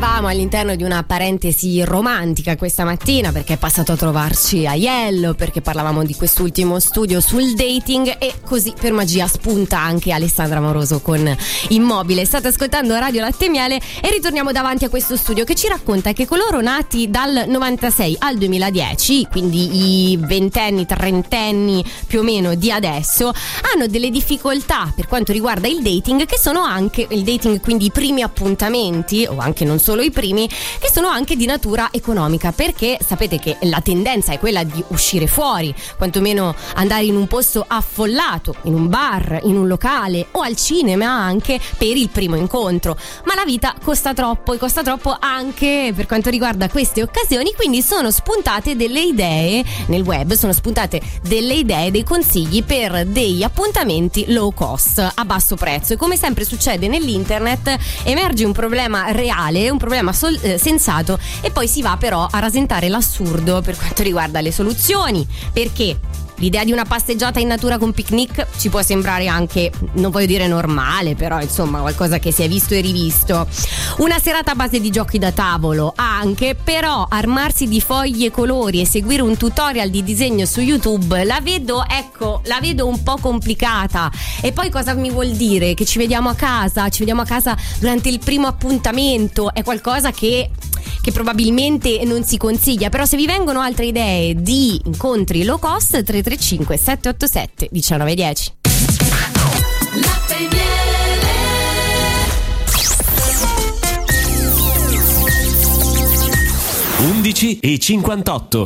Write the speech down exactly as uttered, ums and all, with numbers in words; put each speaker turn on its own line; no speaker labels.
Eravamo all'interno di una parentesi romantica questa mattina, perché è passato a trovarci Aiello, perché parlavamo di quest'ultimo studio sul dating, e così per magia spunta anche Alessandra Moroso con Immobile. State ascoltando Radio Latte e Miele e ritorniamo davanti a questo studio che ci racconta che coloro nati dal novantasei al duemiladieci, quindi i ventenni, trentenni più o meno di adesso, hanno delle difficoltà per quanto riguarda il dating, che sono anche il dating, quindi i primi appuntamenti, o anche non solo i primi, che sono anche di natura economica, perché sapete che la tendenza è quella di uscire fuori, quantomeno andare in un posto affollato, in un bar, in un locale o al cinema anche per il primo incontro, ma la vita costa troppo e costa troppo anche per quanto riguarda queste occasioni, quindi sono spuntate delle idee nel web, sono spuntate delle idee, dei consigli per dei appuntamenti low cost, a basso prezzo. E come sempre succede nell'internet, emerge un problema reale, un problema sol- eh, sensato, e poi si va però a rasentare l'assurdo per quanto riguarda le soluzioni, perché l'idea di una passeggiata in natura con picnic ci può sembrare anche, non voglio dire normale, però insomma qualcosa che si è visto e rivisto. Una serata a base di giochi da tavolo anche, però armarsi di fogli e colori e seguire un tutorial di disegno su YouTube la vedo, ecco, la vedo un po' complicata. E poi cosa mi vuol dire? Che ci vediamo a casa, ci vediamo a casa durante il primo appuntamento, è qualcosa che che probabilmente non si consiglia. Però se vi vengono altre idee di incontri low cost, tre tre cinque sette otto sette uno nove uno zero.
undici e cinquantotto.